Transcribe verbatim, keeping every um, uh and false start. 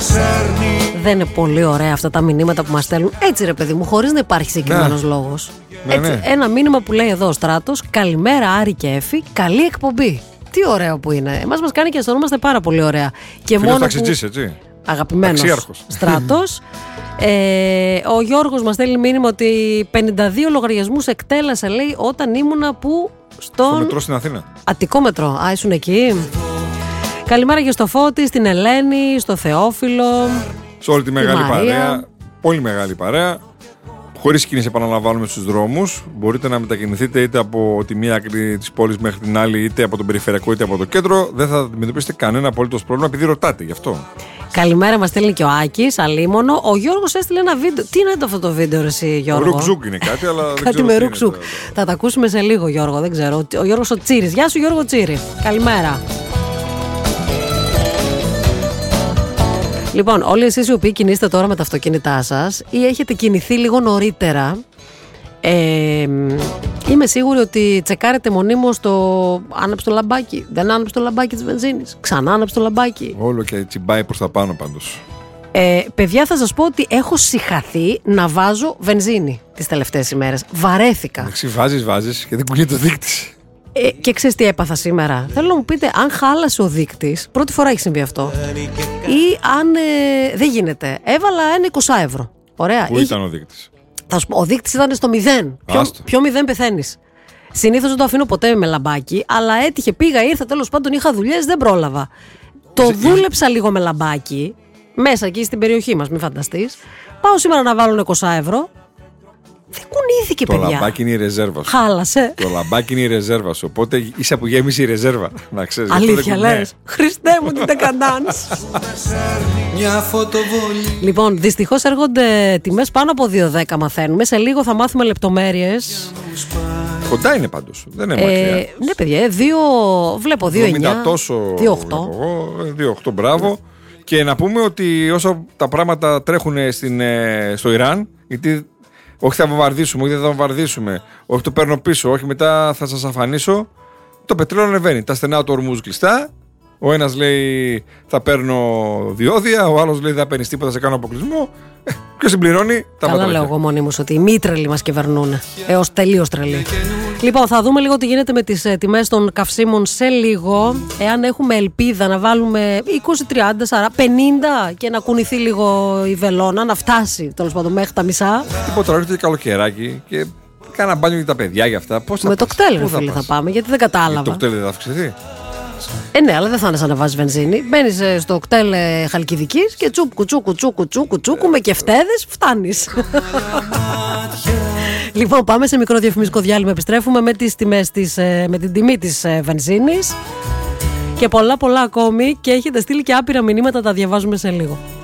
Δεν είναι πολύ ωραία αυτά τα μηνύματα που μας στέλνουν? Έτσι ρε παιδί μου, χωρίς να υπάρχει συγκεκριμένος ναι. λόγος. Ναι, Έτσι, ναι. Ένα μήνυμα που λέει εδώ ο Στράτος: καλημέρα Άρη και Εφη, καλή εκπομπή. Τι ωραίο που είναι. Εμάς μας κάνει και αισθανόμαστε πάρα πολύ ωραία. Και Φίλος μόνο ταξιτζής, που... έτσι. Αγαπημένος Στράτος. ε, ο Γιώργος μας στέλνει μήνυμα ότι πενήντα δύο λογαριασμούς εκτέλεσα, λέει, όταν ήμουνα που στον... Στο μετρό στην Αθήνα. Αττικό μετρό. Α, ήσουν εκεί. Καλημέρα και στο Φώτη, στην Ελένη, στο Θεόφιλο. Σε όλη τη μεγάλη Μαρία. παρέα. Πολύ μεγάλη παρέα. Χωρίς κίνηση, επαναλαμβάνουμε, στους δρόμους. Μπορείτε να μετακινηθείτε είτε από τη μία άκρη της πόλης μέχρι την άλλη, είτε από τον περιφερειακό είτε από το κέντρο. Δεν θα αντιμετωπίσετε κανένα απολύτως πρόβλημα, επειδή ρωτάτε γι' αυτό. Καλημέρα, μας στέλνει και ο Άκης, αλίμονο. Ο Γιώργος έστειλε ένα βίντεο. Τι είναι αυτό το βίντεο, ρε εσύ, Γιώργο? Ρουκζούκ είναι κάτι, αλλά δεν κάτι ξέρω με τι ρουκζούκ. είναι. Θα τα ακούσουμε σε λίγο, Γιώργο, δεν ξέρω. Ο Γιώργος ο Τσίρης. Γεια σου, Γιώργο Τσίρη. Καλημέρα. Λοιπόν, όλοι εσείς οι οποίοι κινείστε τώρα με τα αυτοκίνητά σας ή έχετε κινηθεί λίγο νωρίτερα, ε, είμαι σίγουρη ότι τσεκάρετε μονίμως το άναψε το λαμπάκι, δεν άναψε το λαμπάκι της βενζίνης, ξανά άναψε το λαμπάκι. Όλο και τσιμπάει προς τα πάνω πάντως. Ε, παιδιά, θα σας πω ότι έχω συχαθεί να βάζω βενζίνη τις τελευταίες ημέρες. Βαρέθηκα. Εντάξει, βάζεις, βάζεις και δεν κουνιέται το δείκτης. Ε, και ξέρεις τι έπαθα σήμερα? Θέλω να μου πείτε, αν χάλασε ο δείκτης, πρώτη φορά έχει συμβεί αυτό, ή αν ε, δεν γίνεται. Έβαλα ένα είκοσι ευρώ. Ωραία. Πού Είχε... ήταν ο δείκτης? Θα σου πω, ο δείκτης ήταν στο μηδέν. Ποιο, ποιο μηδέν πεθαίνεις? Συνήθως δεν το αφήνω ποτέ με λαμπάκι, αλλά έτυχε, πήγα, ήρθα, τέλος πάντων είχα δουλειές, δεν πρόλαβα. Το Είσαι... δούλεψα λίγο με λαμπάκι, μέσα εκεί στην περιοχή μας, μην φανταστείς. Πάω σήμερα να βάλω είκοσι ευρώ. Δεν κουνήθηκε, το παιδιά. Το λαμπάκι είναι η ρεζέρβα σου. Χάλασε. Το λαμπάκι είναι η ρεζέρβα σου. Οπότε είσαι που γέμισε η ρεζέρβα. Να ξέρεις. Αλήθεια λες? Χριστέ μου, τι τα κανάνεις. Λοιπόν, δυστυχώς έρχονται τιμές πάνω από δύο δέκα, μαθαίνουμε. Σε λίγο θα μάθουμε λεπτομέρειες. Κοντά είναι πάντως. Δεν είναι μακριά. Ε, ναι, παιδιά, δύο, βλέπω δύο εννιά. δύο οκτώ. δύο οκτώ, μπράβο. Και να πούμε ότι όσο τα πράγματα τρέχουν στην, στο Ιράν, γιατί όχι θα βομβαρδίσουμε, όχι δεν θα βομβαρδίσουμε, όχι το παίρνω πίσω, όχι μετά θα σας αφανίσω, το πετρέλαιο ανεβαίνει. Τα στενά του Ορμούζ κλειστά. Ο ένας λέει θα παίρνω διόδια, ο άλλος λέει δεν θα παίρνεις τίποτα, θα σε κάνω αποκλεισμό. Και συμπληρώνει τα Καλά λέω εγώ μόνη μου ότι οι μη τρελοί μας κυβερνούν. Έως τελείως τρελοί. Λοιπόν, θα δούμε λίγο τι γίνεται με τις ε, τιμές των καυσίμων σε λίγο. Εάν έχουμε ελπίδα να βάλουμε είκοσι, τριάντα, σαράντα, πενήντα και να κουνηθεί λίγο η βελόνα, να φτάσει τέλος πάντων μέχρι τα μισά. Τίποτα, έρχεται και καλοκαιράκι και κάνα μπάνιο για τα παιδιά για αυτά. Πώς θα με πας? το κτέλ, ρε θα φίλε, πας? θα πάμε, γιατί δεν κατάλαβα. Το κτέλ δεν θα αυξηθεί? Ε, ναι, αλλά δεν θα είναι σαν να βάζει βενζίνη. Μπαίνεις ε, στο κτέλ ε, Χαλκιδικής και τσούκου, τσούκου, τσούκου, τσούκου, τσούκου με κεφτέδες, φτάνεις. Λοιπόν, πάμε σε μικρό διαφημιστικό διάλειμμα. Επιστρέφουμε με, τις τιμές της, ε, με την τιμή της ε, βενζίνης και πολλά πολλά ακόμη. Και έχετε στείλει και άπειρα μηνύματα, τα διαβάζουμε σε λίγο.